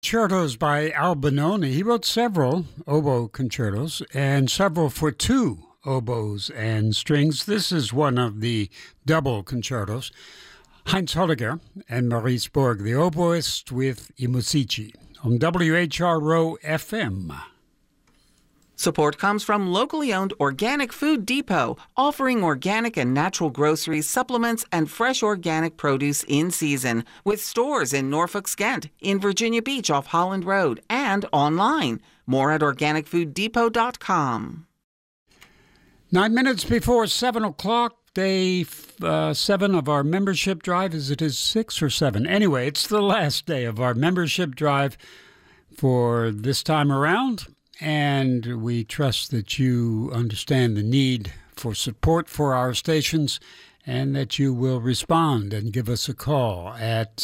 Concertos by Albinoni. He wrote several oboe concertos and several for two oboes and strings. This is one of the double concertos. Heinz Holliger and Maurice Borg, the oboist with I Musici on WHRO FM. Support comes from locally owned Organic Food Depot, offering organic and natural groceries, supplements, and fresh organic produce in season, with stores in Norfolk, Skent, in Virginia Beach off Holland Road, and online. More at organicfooddepot.com. 9 minutes before 7 o'clock, day 7 of our membership drive. Is it 6 or 7? Anyway, it's the last day of our membership drive for this time around. And we trust that you understand the need for support for our stations and that you will respond and give us a call at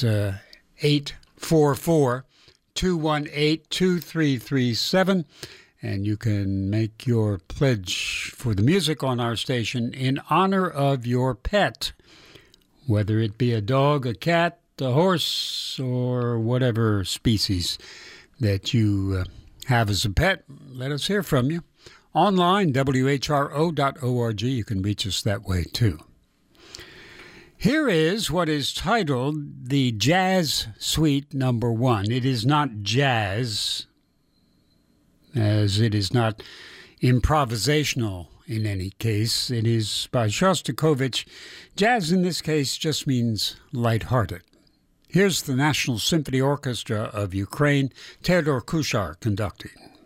844-218-2337. And you can make your pledge for the music on our station in honor of your pet, whether it be a dog, a cat, a horse, or whatever species that you have as a pet. Let us hear from you. Online, whro.org. You can reach us that way, too. Here is what is titled the Jazz Suite Number 1. It is not jazz, as it is not improvisational in any case. It is by Shostakovich. Jazz in this case just means lighthearted. Here's the National Symphony Orchestra of Ukraine, Theodor Kuchar conducting.